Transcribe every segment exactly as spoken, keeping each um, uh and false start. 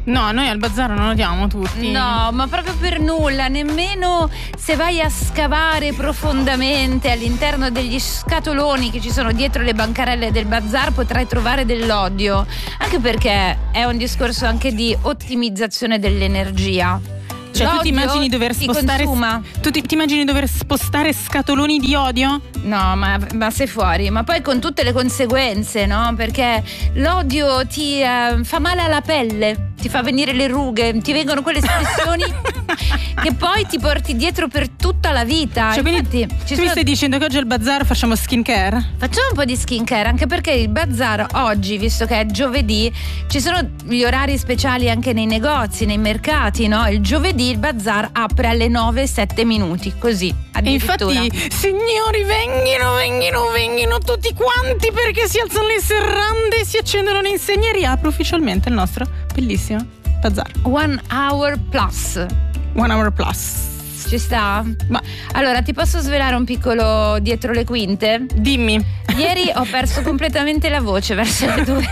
No, noi al bazar non odiamo tutti. No, ma proprio per nulla, nemmeno se vai a scavare profondamente all'interno degli scatoloni che ci sono dietro le bancarelle del bazar potrai trovare dell'odio, anche perché è un discorso anche di ottimizzazione dell'energia. Cioè, tu ti immagini dover spostare consuma. Tu ti, ti immagini dover spostare scatoloni di odio? No, ma, ma sei fuori, ma poi con tutte le conseguenze, no? Perché l'odio ti eh, fa male alla pelle, ti fa venire le rughe, ti vengono quelle espressioni che poi ti porti dietro per tutta la vita. Cioè, infatti, quindi ci tu sono... mi stai dicendo che oggi al bazar facciamo skincare? Facciamo un po' di skincare, anche perché il bazar oggi, visto che è giovedì, ci sono gli orari speciali anche nei negozi, nei mercati, no? Il giovedì il bazar apre alle nove e sette minuti, così e infatti, signori, venghino, venghino, venghino tutti quanti, perché si alzano le serrande, si accendono le insegne e riapre ufficialmente il nostro bellissimo bazar. One hour plus. One hour plus. Ci sta? Ma allora, ti posso svelare un piccolo dietro le quinte? Dimmi. Ieri ho perso completamente la voce verso le due.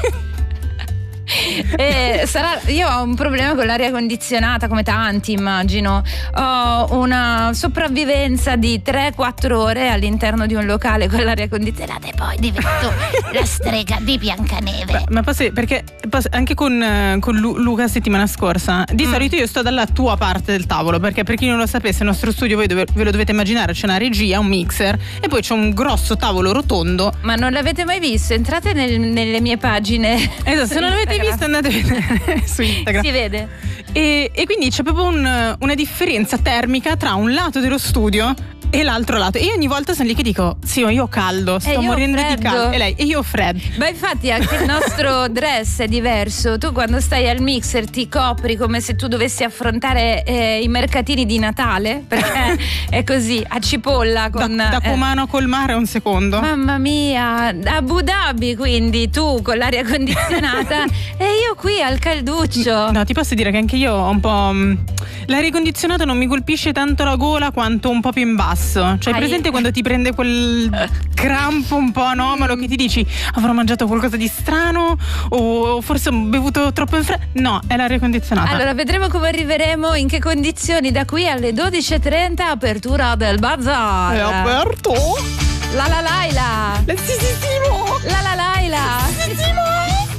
E sarà, io ho un problema con l'aria condizionata, come tanti immagino. Ho una sopravvivenza di tre quattro ore all'interno di un locale con l'aria condizionata e poi divento la strega di Biancaneve. Beh, ma posso, perché posso, anche con, con Lu, Luca settimana scorsa di mm. solito io sto dalla tua parte del tavolo, perché per chi non lo sapesse il nostro studio voi dove, ve lo dovete immaginare, c'è una regia, un mixer e poi c'è un grosso tavolo rotondo. Ma non l'avete mai visto? Entrate nel, nelle mie pagine. Esatto, se non l'avete visto andate a vedere su Instagram. Si vede. E, e quindi c'è proprio un, una differenza termica tra un lato dello studio e l'altro lato. E io ogni volta sono lì che dico: sì, io ho caldo, sto io morendo freddo. di caldo. E lei, e io ho freddo. Ma infatti anche il nostro dress è diverso. Tu quando stai al mixer ti copri come se tu dovessi affrontare eh, i mercatini di Natale, perché è così, a cipolla con, da, da eh, Cumano a Colmare un secondo. Mamma mia, Abu Dhabi, quindi tu con l'aria condizionata e io qui al calduccio. No, ti posso dire che anche io ho un po'. Mh, l'aria condizionata non mi colpisce tanto la gola quanto un po' più in basso. Cioè, hai presente quando ti prende quel crampo un po' anomalo che ti dici avrò mangiato qualcosa di strano o forse ho bevuto troppo in fretta? No, è l'aria condizionata. Allora vedremo come arriveremo, in che condizioni da qui alle dodici e trenta, apertura del bazar. È aperto? La la laila. La sì, sì, sì, La la laila. Sì, sì, sì,